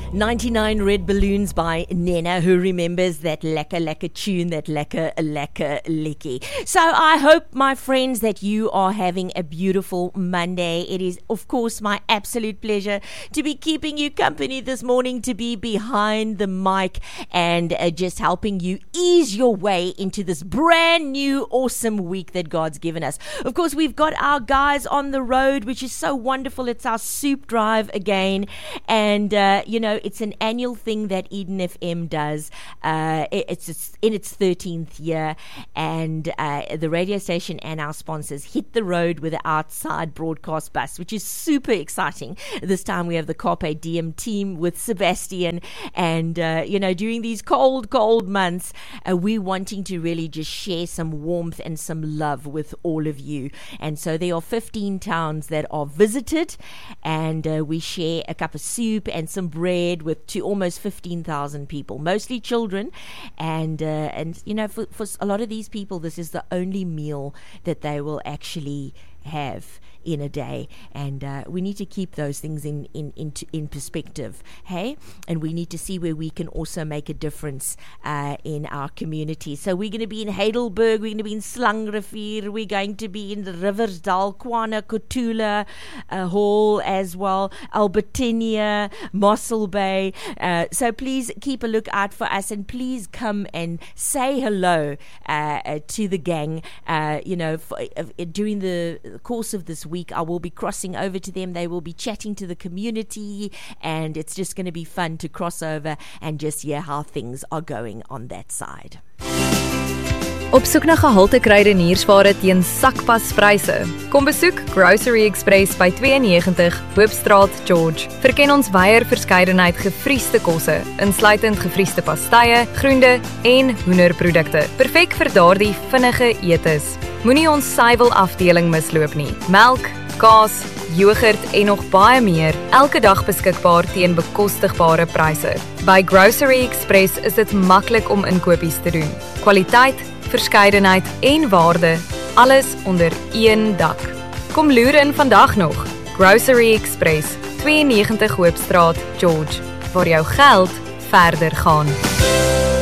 99 Red Balloons by Nena, who remembers that lekker tune, that lekker likkie. So I hope, my friends, that you are having a beautiful Monday. It is, of course, my absolute pleasure to be keeping you company this morning, to be behind the mic and just helping you ease your way into this brand new, awesome week that God's given us. Of course, we've got our guys on the road, which is so wonderful. It's our soup drive again. And, it's an annual thing that Eden FM does. It's in its 13th year, and the radio station and our sponsors hit the road with the outside broadcast bus, which is super exciting. This time we have the Carpe Diem team with Sebastian, and during these cold months, we're wanting to really just share some warmth and some love with all of you. And so there are 15 towns that are visited, and we share a cup of soup and some bread to almost 15,000 people, mostly children, and for a lot of these people, this is the only meal that they will actually have in a day, and we need to keep those things in perspective, hey? And we need to see where we can also make a difference in our community. So we're going to be in Heidelberg, we're going to be in Slangrivier, we're going to be in the Riversdal, Kwana, Kotula Hall as well, Albertinia, Mossel Bay. So please keep a look out for us, and please come and say hello to the gang. During the course of this week, I will be crossing over to them. They will be chatting to the community, and it's just going to be fun to cross over and just hear how things are going on that side. Op soek na gehalte kruideniersware teen sakpaspryse. Kom besoek Grocery Express by 92 Hoopstraat, George. Verken ons wyeer verskeidenheid gefriesde kosse, insluitend gefriesde pastye, groente en hoenderprodukte. Perfek vir daardie vinnige etes. Moenie ons suiwel afdeling misloop nie. Melk, kaas, yoghurt en nog baie meer, elke dag beskikbaar teen bekostigbare pryse. By Grocery Express is dit maklik om inkopies te doen. Kwaliteit, verskeidenheid en waarde, alles onder een dak. Kom loer in vandag nog. Grocery Express, 92 Hoopstraat, George, waar jou geld verder gaan.